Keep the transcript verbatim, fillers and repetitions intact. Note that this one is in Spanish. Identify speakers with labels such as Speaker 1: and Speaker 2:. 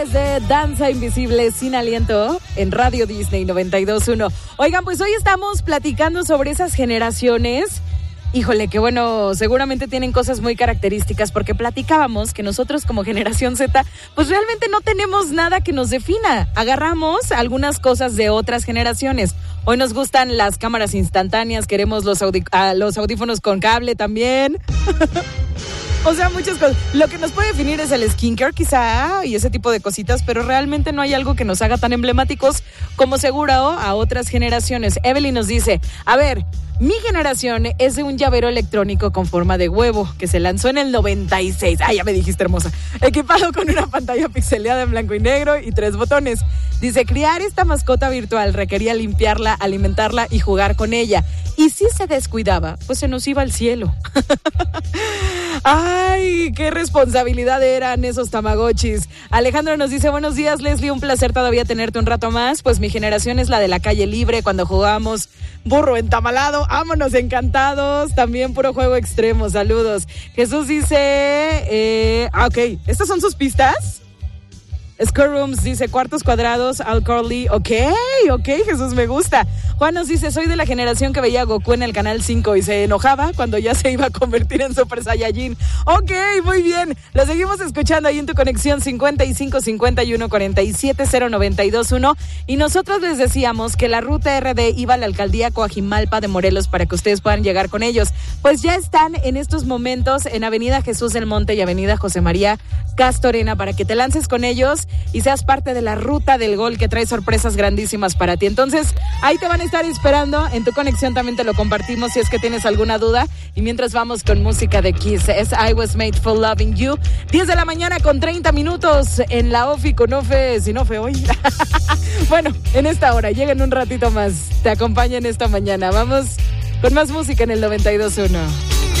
Speaker 1: De Danza Invisible Sin Aliento en Radio Disney noventa y dos punto uno. Oigan, pues hoy estamos platicando sobre esas generaciones. Híjole, que bueno, seguramente tienen cosas muy características porque platicábamos que nosotros como generación Z, pues realmente no tenemos nada que nos defina. Agarramos algunas cosas de otras generaciones. Hoy nos gustan las cámaras instantáneas, queremos los, audi- ah, los audífonos con cable también. O sea, muchas cosas. Lo que nos puede definir es el skincare, quizá, y ese tipo de cositas, pero realmente no hay algo que nos haga tan emblemáticos como seguro a otras generaciones. Evelyn nos dice, a ver, mi generación es de un llavero electrónico con forma de huevo que se lanzó en el noventa y seis. Ah, ya me dijiste hermosa. Equipado con una pantalla pixeleada en blanco y negro y tres botones. Dice, criar esta mascota virtual requería limpiarla, alimentarla y jugar con ella. Y si se descuidaba, pues se nos iba al cielo. Ay, qué responsabilidad eran esos tamagotchis. Alejandro nos dice, buenos días Leslie, un placer todavía tenerte un rato más. Pues mi generación es la de la calle libre cuando jugábamos burro entamalado. Vámonos, encantados. También puro juego extremo, saludos. Jesús dice, eh, ah, ok, ¿estas son sus pistas? Scorrooms dice, cuartos cuadrados, Al Corley. Ok, ok, Jesús, me gusta. Juan nos dice, soy de la generación que veía a Goku en el Canal cinco y se enojaba cuando ya se iba a convertir en Super Saiyajin. Ok, muy bien. Lo seguimos escuchando ahí en tu conexión cincuenta y cinco cincuenta y uno cuarenta y siete cero noventa y dos uno. Y nosotros les decíamos que la ruta R D iba a la alcaldía Coajimalpa de Morelos para que ustedes puedan llegar con ellos. Pues ya están en estos momentos en Avenida Jesús del Monte y Avenida José María Castorena para que te lances con ellos y seas parte de la ruta del gol que trae sorpresas grandísimas para ti. Entonces, ahí te van a estar esperando. En tu conexión también te lo compartimos si es que tienes alguna duda. Y mientras vamos con música de Kiss, es I Was Made for Loving You. diez de la mañana con treinta minutos en la Ofi con Ofe, sin Ofe hoy. Bueno, en esta hora, lleguen un ratito más. Te acompañan esta mañana. Vamos con más música en el noventa y dos punto uno.